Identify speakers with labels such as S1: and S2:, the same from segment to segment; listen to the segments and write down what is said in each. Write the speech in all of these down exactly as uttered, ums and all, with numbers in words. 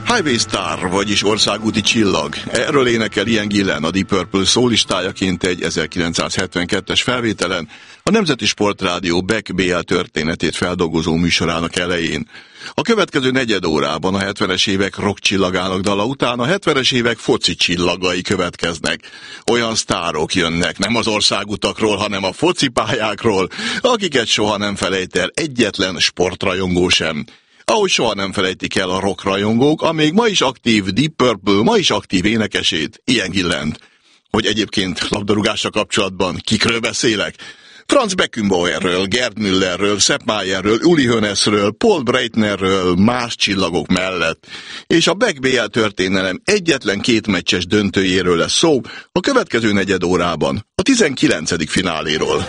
S1: Highway Star, vagyis országúti csillag. Erről énekel Ian Gillan, a Deep Purple szólistájaként egy ezerkilencszázhetvenkettes felvételen, a Nemzeti Sportrádió Beck bé el történetét feldolgozó műsorának elején. A következő negyed órában a hetvenes évek rock csillagának dala után a hetvenes évek foci csillagai következnek. Olyan sztárok jönnek, nem az országutakról, hanem a focipályákról, akiket soha nem felejt el egyetlen sportrajongó sem. Ahogy soha nem felejtik el a rock rajongók, a még ma is aktív Deep Purple, ma is aktív énekesét, Ian Gillant. Hogy egyébként labdarúgással kapcsolatban kikről beszélek? Franz Beckenbauerről, Gerd Müllerről, Sepp Mayerről, Uli Hoeneßről, Paul Breitnerről, más csillagok mellett. És a Beck bé el történelem egyetlen két meccses döntőjéről lesz szó a következő negyed órában, a tizenkilencedik fináléról.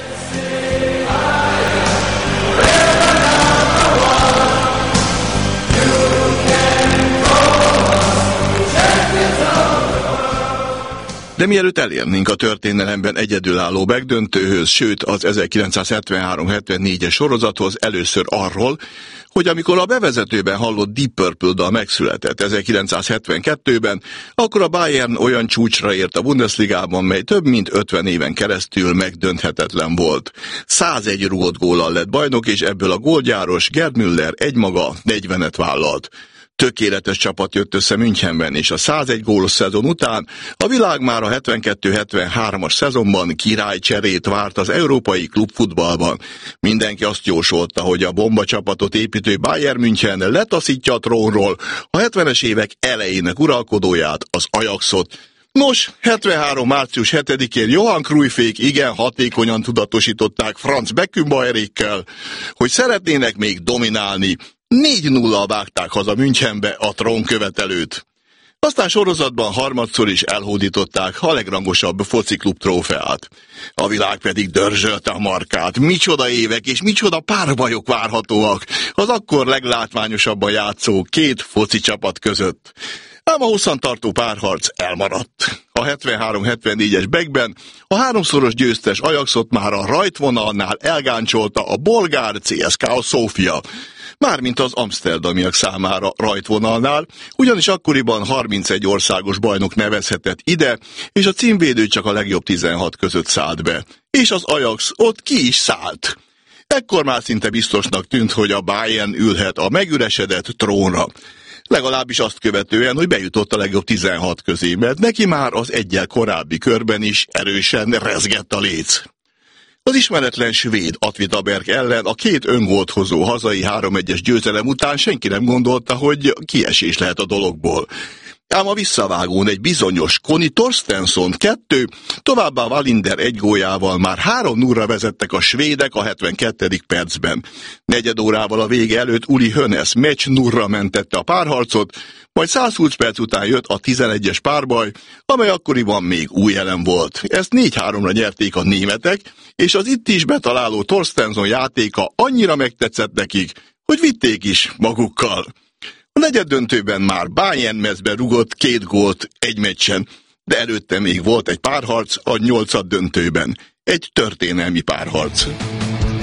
S1: De mielőtt elérnénk a történelemben egyedülálló megdöntőhöz, sőt az ezerkilencszázhetvenhárom hetvennégyes sorozathoz, először arról, hogy amikor a bevezetőben hallott Deep Purple dal megszületett ezerkilencszázhetvenkettőben, akkor a Bayern olyan csúcsra ért a Bundesligában, mely több mint ötven éven keresztül megdönthetetlen volt. százegy rúgott góllal lett bajnok, és ebből a gólgyáros Gerd Müller egymaga negyvenet vállalt. Tökéletes csapat jött össze Münchenben, és a százegy gólos szezon után a világ már a hetvenkettő hetvenhármas szezonban királycserét várt az európai klubfutballban. Mindenki azt jósolta, hogy a bomba csapatot építő Bayern München letaszítja a trónról a hetvenes évek elejének uralkodóját, az Ajaxot. Nos, hetvenhárom március hetedikén Johan Cruyffék igen hatékonyan tudatosították Franz Beckenbauerékkel, hogy szeretnének még dominálni. négy nullal vágták haza Münchenbe a trónkövetelőt. Aztán sorozatban harmadszor is elhódították a legrangosabb fociklub trófeát. A világ pedig dörzsölte a markát. Micsoda évek és micsoda párbajok várhatóak az akkor leglátványosabban játszó két foci csapat között. Ám a hosszantartó párharc elmaradt. A hetvenhárom hetvennégyes Beckben a háromszoros győztes Ajaxot már a rajtvonalnál elgáncsolta a bolgár cé es ká á Szófia. Mármint az amszterdamiak számára rajtvonalnál, ugyanis akkoriban harmincegy országos bajnok nevezhetett ide, és a címvédő csak a legjobb tizenhat között szállt be. És az Ajax ott ki is szállt. Ekkor már szinte biztosnak tűnt, hogy a Bayern ülhet a megüresedett trónra. Legalábbis azt követően, hogy bejutott a legjobb tizenhat közé, mert neki már az eggyel korábbi körben is erősen rezgett a léc. Az ismeretlen svéd Åtvidaberg ellen a két öngólt hozó hazai három egyes győzelem után senki nem gondolta, hogy kiesés lehet a dologból. Ám a visszavágón egy bizonyos Conny Torstensson kettő, továbbá Wallinder egy góljával már három nullra vezettek a svédek a hetvenkettedik percben. Negyed órával a vége előtt Uli Hoeneß meccs nullra mentette a párharcot, majd százhúsz perc után jött a tizenegyes párbaj, amely akkoriban még új elem volt. Ezt négy háromra nyerték a németek, és az itt is betaláló Torstensson játéka annyira megtetszett nekik, hogy vitték is magukkal. A negyeddöntőben már Bayern mezbe rugott két gólt egy meccsen, de előtte még volt egy párharc a nyolcaddöntőben. Egy történelmi párharc.